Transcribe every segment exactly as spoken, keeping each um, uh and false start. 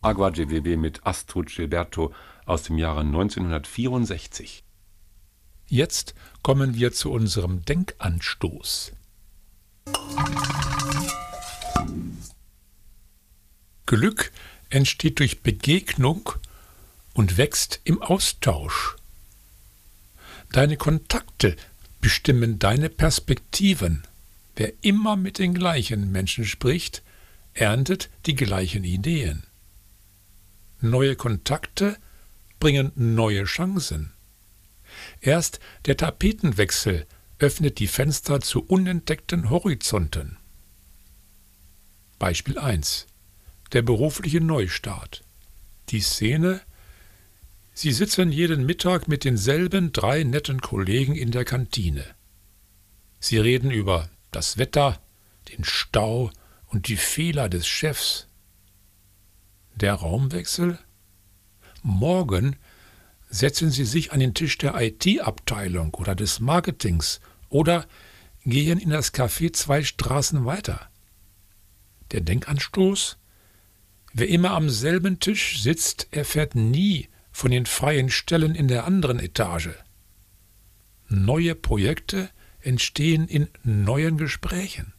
Agua G W B mit Astrud Gilberto aus dem Jahre neunzehnhundertvierundsechzig. Jetzt kommen wir zu unserem Denkanstoß. Glück entsteht durch Begegnung und wächst im Austausch. Deine Kontakte bestimmen deine Perspektiven. Wer immer mit den gleichen Menschen spricht, erntet die gleichen Ideen. Neue Kontakte bringen neue Chancen. Erst der Tapetenwechsel öffnet die Fenster zu unentdeckten Horizonten. Beispiel eins. Der berufliche Neustart. Die Szene: Sie sitzen jeden Mittag mit denselben drei netten Kollegen in der Kantine. Sie reden über das Wetter, den Stau und die Fehler des Chefs. Der Raumwechsel? Morgen setzen Sie sich an den Tisch der I T-Abteilung oder des Marketings oder gehen in das Café zwei Straßen weiter. Der Denkanstoß? Wer immer am selben Tisch sitzt, erfährt nie von den freien Stellen in der anderen Etage. Neue Projekte entstehen in neuen Gesprächen.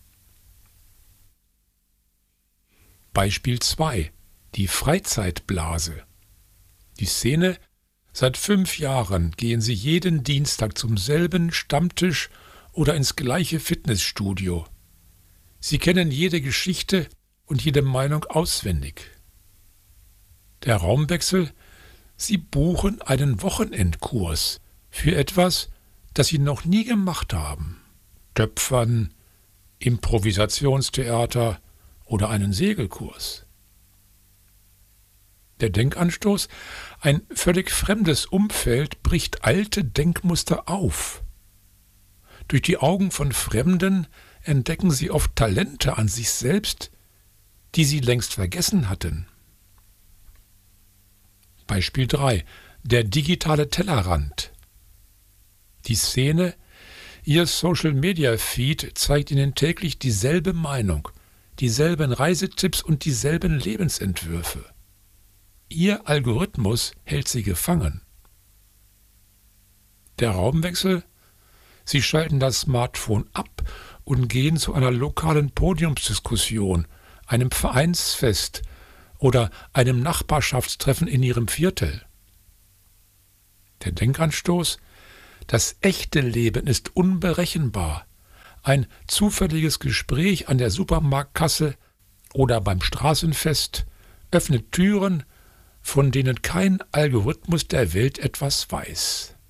Beispiel zwei. Die Freizeitblase. Die Szene: Seit fünf Jahren gehen Sie jeden Dienstag zum selben Stammtisch oder ins gleiche Fitnessstudio. Sie kennen jede Geschichte und jede Meinung auswendig. Der Raumwechsel: Sie buchen einen Wochenendkurs für etwas, das Sie noch nie gemacht haben. Töpfern, Improvisationstheater oder einen Segelkurs. Der Denkanstoß: Ein völlig fremdes Umfeld bricht alte Denkmuster auf. Durch die Augen von Fremden entdecken Sie oft Talente an sich selbst, die Sie längst vergessen hatten. Beispiel drei. Der digitale Tellerrand. Die Szene: Ihr Social-Media-Feed zeigt Ihnen täglich dieselbe Meinung, dieselben Reisetipps und dieselben Lebensentwürfe. Ihr Algorithmus hält Sie gefangen. Der Raumwechsel: Sie schalten das Smartphone ab und gehen zu einer lokalen Podiumsdiskussion, einem Vereinsfest oder einem Nachbarschaftstreffen in Ihrem Viertel. Der Denkanstoß: Das echte Leben ist unberechenbar. Ein zufälliges Gespräch an der Supermarktkasse oder beim Straßenfest öffnet Türen, von denen kein Algorithmus der Welt etwas weiß.